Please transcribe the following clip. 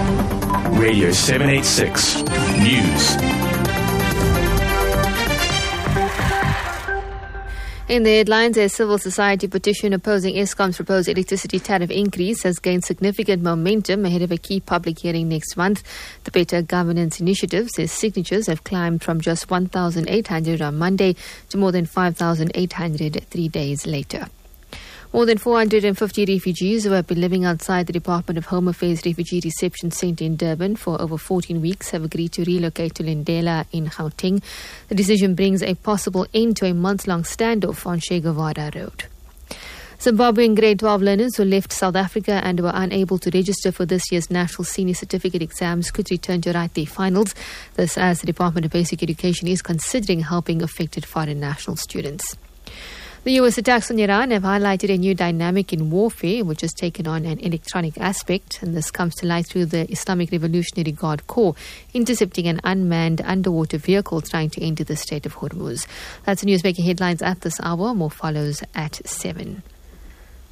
Radio 786 News. In the headlines, a civil society petition opposing Eskom's proposed electricity tariff increase has gained significant momentum ahead of a key public hearing next month. The Better Governance Initiative says signatures have climbed from just 1,800 on Monday to more than 5,800 3 days later. More than 450 refugees who have been living outside the Department of Home Affairs Refugee Reception Centre in Durban for over 14 weeks have agreed to relocate to Lindela in Gauteng. The decision brings a possible end to a month-long standoff on Che Guevara Road. Zimbabwean grade 12 learners who left South Africa and were unable to register for this year's National Senior Certificate exams could return to write their finals. This as the Department of Basic Education is considering helping affected foreign national students. The US attacks on Iran have highlighted a new dynamic in warfare, which has taken on an electronic aspect, and this comes to light through the Islamic Revolutionary Guard Corps intercepting an unmanned underwater vehicle trying to enter the Strait of Hormuz. That's the news making headlines at this hour. More follows at 7.